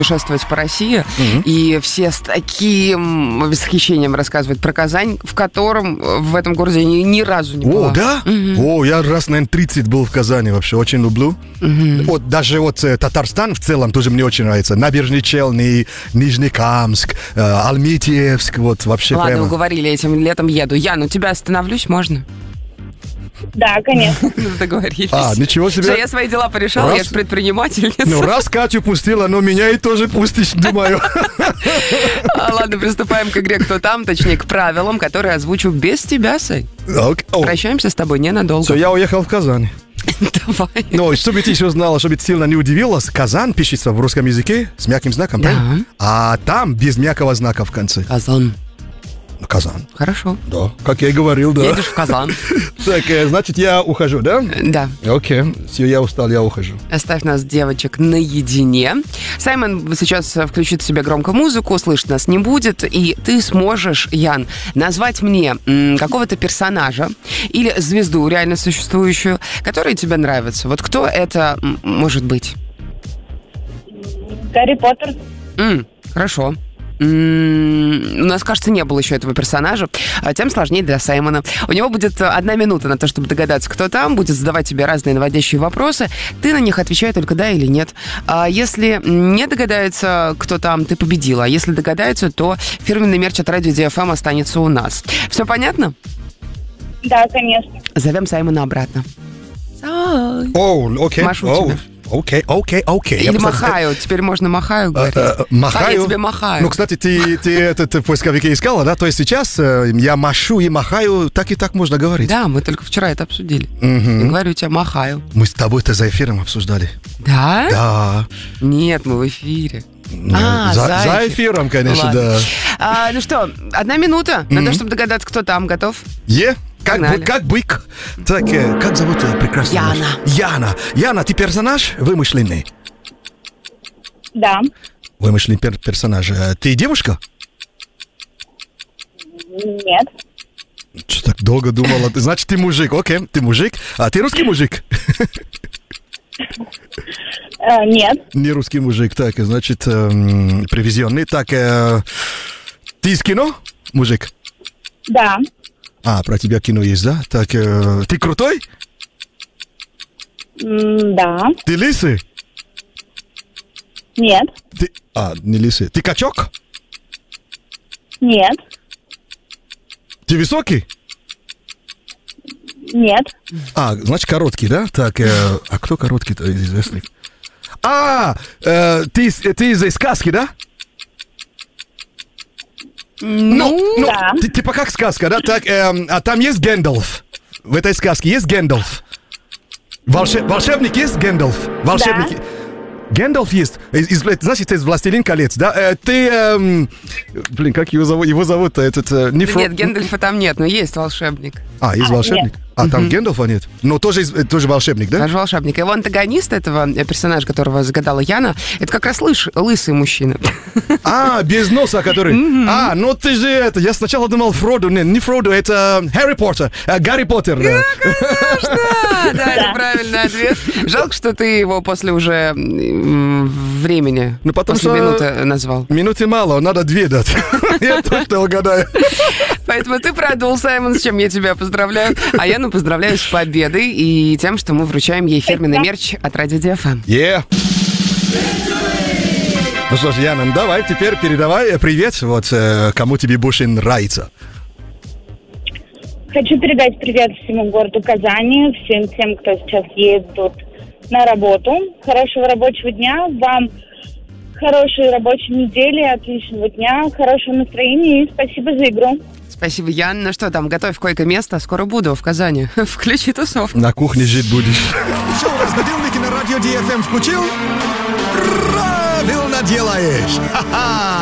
путешествовать по России, и все с таким восхищением рассказывают про Казань, в котором в этом городе я ни разу не была. О, да? О, я раз, наверное, 30 был в Казани вообще, очень люблю. Вот даже вот Татарстан в целом тоже мне очень нравится. Набережные Челны, Нижнекамск, Альметьевск, вот вообще Ладно, прямо. уговорили, этим летом еду. Ян, у тебя остановлюсь, можно? Да, конечно. Договорились. Ничего себе. Все, я свои дела порешала, я же предпринимательница. Ну, раз Катю пустила, но меня и тоже пустишь, думаю. Ладно, приступаем к игре «Кто там?», точнее, к правилам, которые озвучу без тебя, Сай. Прощаемся с тобой ненадолго. Все, я уехал в Казань. Давай. Ну, чтобы ты еще знала, чтобы ты сильно не удивилась, Казан пишется в русском языке с мягким знаком, правильно? А там без мягкого знака в конце. Казан. Казан. Хорошо. Да, как я и говорил, да. Едешь в Казан. Так, значит, я ухожу, да? Да. Окей, все, я устал, я ухожу. Оставь нас, девочек, наедине. Саймон сейчас включит себе громко музыку, слышать нас не будет, и ты сможешь, Ян, назвать мне какого-то персонажа или звезду реально существующую, которая тебе нравится. Вот кто это может быть? Гарри Поттер. Хорошо. У нас, кажется, не было еще этого персонажа, тем сложнее для Саймона. У него будет 1 минута на то, чтобы догадаться, кто там, будет задавать тебе разные наводящие вопросы. Ты на них отвечай только да или нет. А если не догадается, кто там, ты победила. А если догадается, то фирменный мерч от Радио DFM останется у нас. Все понятно? Да, конечно. Зовем Саймона обратно. Окей. Машу тебе. Окей. Или махаю. Теперь можно махаю говорить. Махаю? Я тебе махаю. Ну, кстати, ты этот в поисковике искала, да? То есть сейчас я машу и махаю, так и так можно говорить. Да, мы только вчера это обсудили. Я говорю тебе махаю. Мы с тобой это за эфиром обсуждали. Да? Да. Нет, мы в эфире. За эфиром, конечно, Ладно. да. Ну что, 1 минута на то, чтобы догадаться, кто там. Готов? Как бык. Так, как зовут прекрасную? Яна. Яна, ты персонаж вымышленный? Да. Вымышленный персонаж. Ты девушка? Нет. Что так долго думала? Значит, ты мужик. Окей, ты мужик. А ты русский мужик? Нет. Не русский мужик. Так, значит, привезенный. Так, ты из кино, мужик? Да. Про тебя кино есть, да? Так, ты крутой? Да. Ты лысый? Нет. Не лысый. Ты качок? Нет. Ты высокий? Нет. Значит, короткий, да? Так, кто короткий-то из известных? Ты из сказки, да? Да. Типа как сказка, да? Так, там есть Гэндалф. В этой сказке есть Гэндалф. Волшебник есть Гэндалф? Волшебник. Да. Гэндалф есть. Значит, из «Властелин колец», да? Ты... как его зовут? Его зовут Нет, Гэндальфа там нет, но есть волшебник. Есть волшебник? Там Гэндалфа нет? Но тоже волшебник, да? Тоже волшебник. Его антагонист этого персонажа, которого загадала Яна, это как раз лысый мужчина. Без носа, который... Ну ты же это... Я сначала думал Фродо. Не Фродо, это Гарри Поттер. Гарри Поттер, да. Конечно! Да, это правильный ответ. Жалко, что ты его после уже времени, после минуты назвал. Минуты мало, надо 2 дать. Я точно угадаю. Поэтому ты продул, Саймон, с чем я тебя поздравляю. А Яну поздравляю с победой и тем, что мы вручаем ей фирменный мерч от Радио DFM. Ну что ж, Яна, давай теперь передавай привет, кому тебе больше нравится. Хочу передать привет всему городу Казани, всем тем, кто сейчас едут на работу. Хорошего рабочего дня, вам хорошей рабочей недели, отличного дня, хорошего настроения и спасибо за игру. Спасибо, Ян. Ну что там, готовь койко-место, скоро буду в Казани. Включи тусовку. На кухне жить будешь. Шоу «Разнодельники» на Радио DFM включил? Правильно делаешь! Ха-ха!